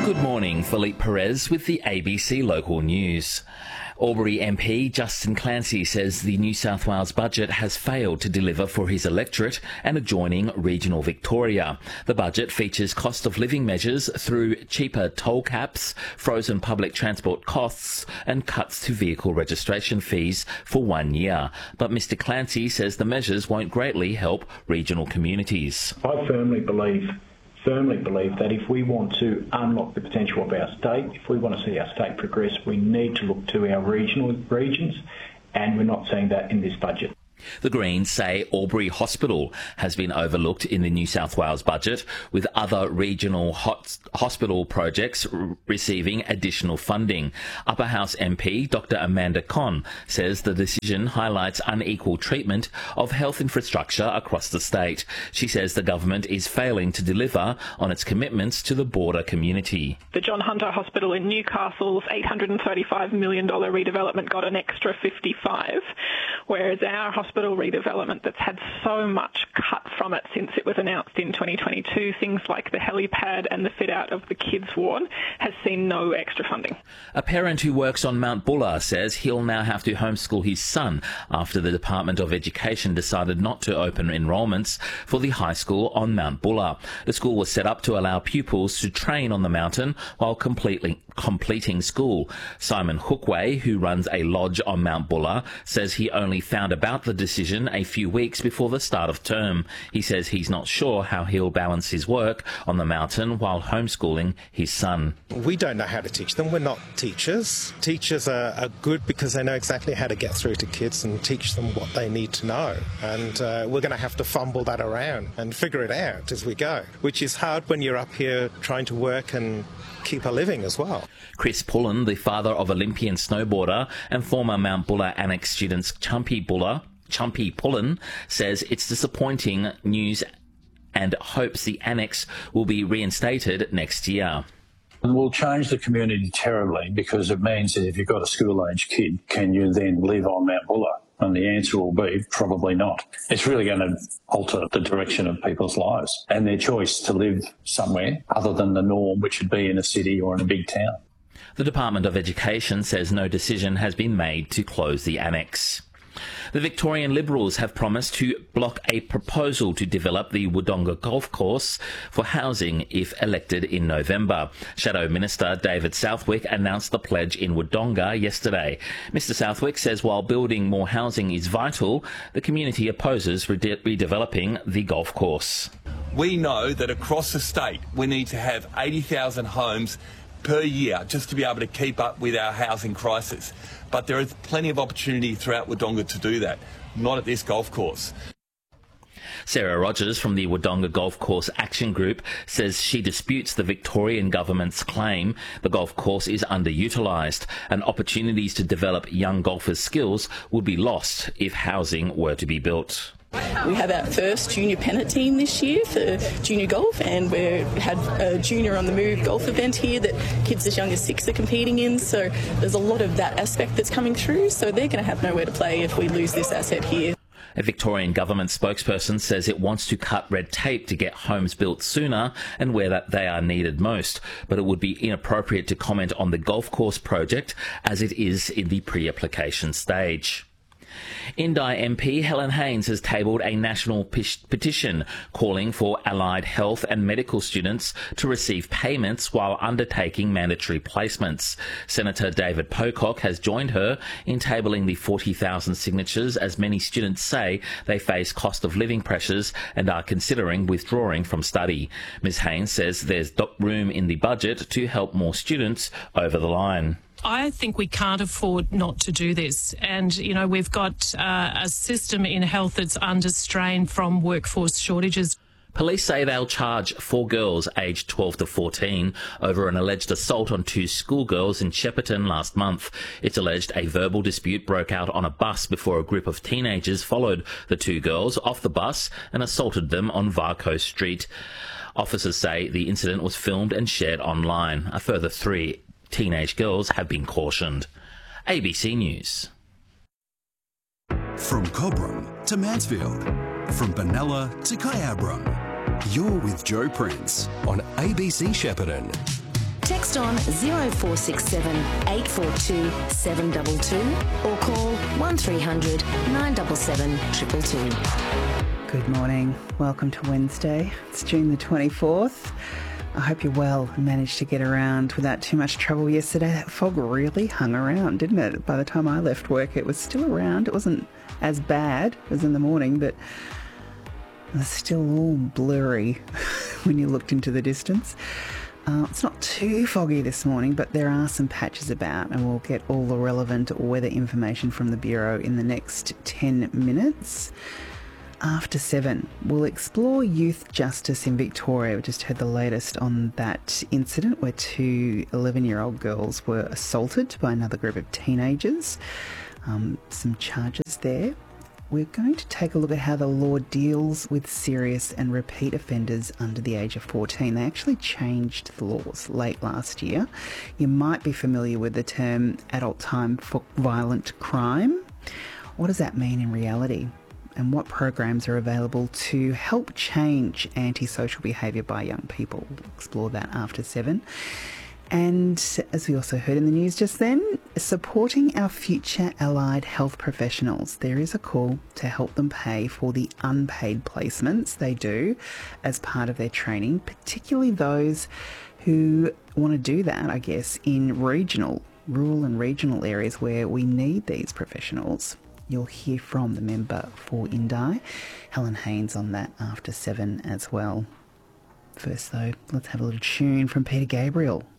Good morning, Philippe Perez with the ABC Local News. Albury MP Justin Clancy says the New South Wales budget has failed to deliver for his electorate and adjoining regional Victoria. The budget features cost of living measures through cheaper toll caps, frozen public transport costs and cuts to vehicle registration fees for 1 year. But Mr Clancy says the measures won't greatly help regional communities. I firmly believe that if we want to unlock the potential of our state, if we want to see our state progress, we need to look to our regions, and we're not seeing that in this budget. The Greens say Albury Hospital has been overlooked in the New South Wales budget, with other regional hospital projects receiving additional funding. Upper House MP Dr Amanda Conn says the decision highlights unequal treatment of health infrastructure across the state. She says the government is failing to deliver on its commitments to the border community. The John Hunter Hospital in Newcastle's $835 million redevelopment got an extra 55, whereas our hospital redevelopment that's had so much cut from it since it was announced in 2022, things like the helipad and the fit out of the kids ward, has seen no extra funding. A parent who works on Mount Buller says he'll now have to homeschool his son after the Department of Education decided not to open enrolments for the high school on Mount Buller. The school was set up to allow pupils to train on the mountain while completing school. Simon Hookway, who runs a lodge on Mount Buller, says he only found about the decision a few weeks before the start of term. He says he's not sure how he'll balance his work on the mountain while homeschooling his son. We don't know how to teach them. We're not teachers. Teachers are good because they know exactly how to get through to kids and teach them what they need to know. And we're going to have to fumble that around and figure it out as we go, which is hard when you're up here trying to work and keep a living as well. Chris Pullen, the father of Olympian snowboarder and former Mount Buller Annex students Chumpy Pullen, says it's disappointing news and hopes the annex will be reinstated next year. It will change the community terribly because it means that if you've got a school-age kid, can you then live on Mount Buller? And the answer will be probably not. It's really going to alter the direction of people's lives and their choice to live somewhere other than the norm, which would be in a city or in a big town. The Department of Education says no decision has been made to close the annex. The Victorian Liberals have promised to block a proposal to develop the Wodonga Golf Course for housing if elected in November. Shadow Minister David Southwick announced the pledge in Wodonga yesterday. Mr Southwick says while building more housing is vital, the community opposes redeveloping the golf course. We know that across the state we need to have 80,000 homes per year just to be able to keep up with our housing crisis. But there is plenty of opportunity throughout Wodonga to do that, not at this golf course. Sarah Rogers from the Wodonga Golf Course Action Group says she disputes the Victorian government's claim the golf course is underutilised and opportunities to develop young golfers' skills would be lost if housing were to be built. We have our first junior pennant team this year for junior golf, and we had a junior on the move golf event here that kids as young as 6 are competing in, so there's a lot of that aspect that's coming through, so they're going to have nowhere to play if we lose this asset here. A Victorian government spokesperson says it wants to cut red tape to get homes built sooner and where that they are needed most, but it would be inappropriate to comment on the golf course project as it is in the pre-application stage. Indi MP Helen Haines has tabled a national petition calling for allied health and medical students to receive payments while undertaking mandatory placements. Senator David Pocock has joined her in tabling the 40,000 signatures as many students say they face cost of living pressures and are considering withdrawing from study. Ms Haines says there's room in the budget to help more students over the line. I think we can't afford not to do this. And, you know, we've got a system in health that's under strain from workforce shortages. Police say they'll charge 4 girls aged 12 to 14 over an alleged assault on 2 schoolgirls in Shepparton last month. It's alleged a verbal dispute broke out on a bus before a group of teenagers followed the 2 girls off the bus and assaulted them on Varco Street. Officers say the incident was filmed and shared online. A further 3 teenage girls have been cautioned. ABC News. From Cobram to Mansfield, from Benalla to Kyabram, you're with Joe Prince on ABC Shepparton. Text on 0467 842 722 or call 1300 977 222. Good morning. Welcome to Wednesday. It's June the 24th. I hope you're well and managed to get around without too much trouble yesterday. That fog really hung around, didn't it? By the time I left work, it was still around. It wasn't as bad as in the morning, but it was still all blurry when you looked into the distance. It's not too foggy this morning, but there are some patches about, and we'll get all the relevant weather information from the Bureau in the next 10 minutes. After 7, we'll explore youth justice in Victoria. We just heard the latest on that incident where 2 11-year-old girls were assaulted by another group of teenagers. Some charges there. We're going to take a look at how the law deals with serious and repeat offenders under the age of 14. They actually changed the laws late last year. You might be familiar with the term adult time for violent crime. What does that mean in reality? And what programs are available to help change antisocial behaviour by young people? We'll explore that after 7. And as we also heard in the news just then, supporting our future allied health professionals. There is a call to help them pay for the unpaid placements they do as part of their training, particularly those who want to do that, I guess, in rural and regional areas where we need these professionals. You'll hear from the member for Indi, Helen Haynes, on that after 7 as well. First, though, let's have a little tune from Peter Gabriel.